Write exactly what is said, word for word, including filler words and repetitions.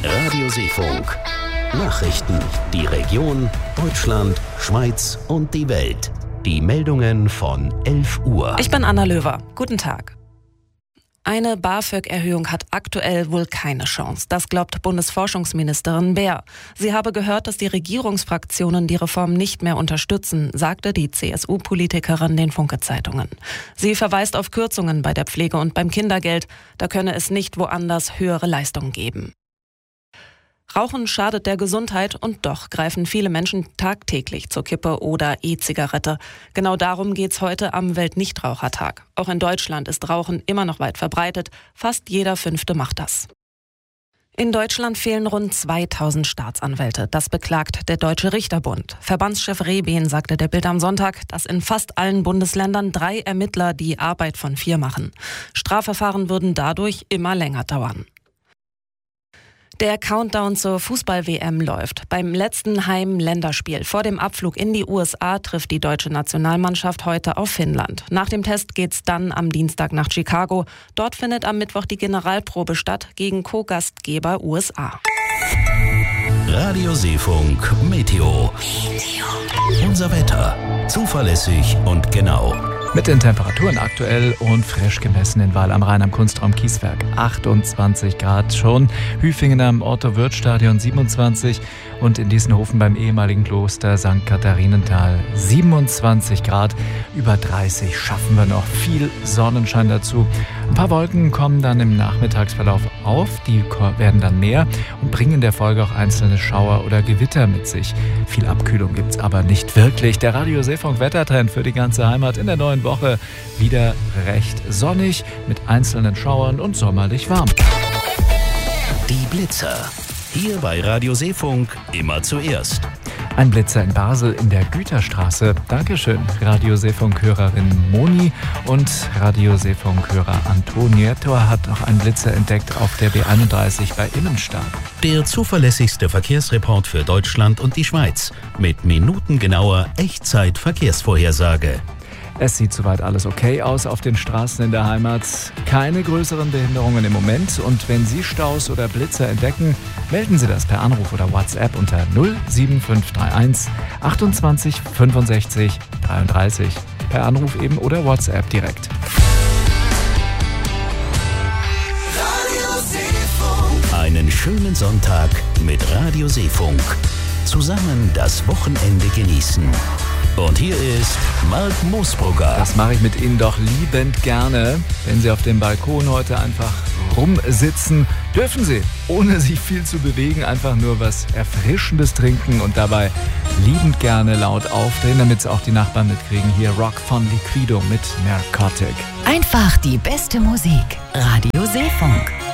Radio Seefunk. Nachrichten, die Region, Deutschland, Schweiz und die Welt. Die Meldungen von elf Uhr. Ich bin Anna Löwer. Guten Tag. Eine BAföG-Erhöhung hat aktuell wohl keine Chance. Das glaubt Bundesforschungsministerin Beer. Sie habe gehört, dass die Regierungsfraktionen die Reform nicht mehr unterstützen, sagte die C S U-Politikerin den Funke-Zeitungen. Sie verweist auf Kürzungen bei der Pflege und beim Kindergeld. Da könne es nicht woanders höhere Leistungen geben. Rauchen schadet der Gesundheit und doch greifen viele Menschen tagtäglich zur Kippe oder E-Zigarette. Genau darum geht's heute am Weltnichtrauchertag. Auch in Deutschland ist Rauchen immer noch weit verbreitet. Fast jeder Fünfte macht das. In Deutschland fehlen rund zweitausend Staatsanwälte. Das beklagt der Deutsche Richterbund. Verbandschef Rehben sagte der Bild am Sonntag, dass in fast allen Bundesländern drei Ermittler die Arbeit von vier machen. Strafverfahren würden dadurch immer länger dauern. Der Countdown zur Fußball-W M läuft. Beim letzten Heim-Länderspiel vor dem Abflug in die U S A trifft die deutsche Nationalmannschaft heute auf Finnland. Nach dem Test geht's dann am Dienstag nach Chicago. Dort findet am Mittwoch die Generalprobe statt gegen Co-Gastgeber U S A. Radio Seefunk Meteo. Meteo. Unser Wetter. Zuverlässig und genau. Mit den Temperaturen aktuell und frisch gemessen in Waal am Rhein am Kunstraum Kieswerk achtundzwanzig Grad schon, Hüfingen am Otto-Wirth-Stadion siebenundzwanzig und in Diessenhofen beim ehemaligen Kloster Sankt Katharinenthal siebenundzwanzig Grad. Über dreißig schaffen wir noch, viel Sonnenschein dazu. Ein paar Wolken kommen dann im Nachmittagsverlauf auf, die werden dann mehr und bringen in der Folge auch einzelne Schauer oder Gewitter mit sich. Viel Abkühlung gibt's aber nicht wirklich. Der Radio Seefunk Wettertrend für die ganze Heimat in der neuen Woche wieder recht sonnig mit einzelnen Schauern und sommerlich warm. Die Blitzer. Hier bei Radio Seefunk immer zuerst. Ein Blitzer in Basel in der Güterstraße. Dankeschön, Radio Seefunk-Hörerin Moni und Radio Seefunk-Hörer Antonietto hat noch einen Blitzer entdeckt auf der B einunddreißig bei Immenstadt. Der zuverlässigste Verkehrsreport für Deutschland und die Schweiz mit minutengenauer Echtzeit-Verkehrsvorhersage. Es sieht soweit alles okay aus auf den Straßen in der Heimat. Keine größeren Behinderungen im Moment. Und wenn Sie Staus oder Blitzer entdecken, melden Sie das per Anruf oder WhatsApp unter null sieben fünf drei eins achtundzwanzig fünfundsechzig dreiunddreißig. Per Anruf eben oder WhatsApp direkt. Einen schönen Sonntag mit Radio Seefunk. Zusammen das Wochenende genießen. Und hier ist Mark Moosbrugger. Das mache ich mit Ihnen doch liebend gerne. Wenn Sie auf dem Balkon heute einfach rumsitzen, dürfen Sie, ohne sich viel zu bewegen, einfach nur was Erfrischendes trinken und dabei liebend gerne laut aufdrehen, damit es auch die Nachbarn mitkriegen. Hier Rock von Liquido mit Narcotic. Einfach die beste Musik. Radio Seefunk.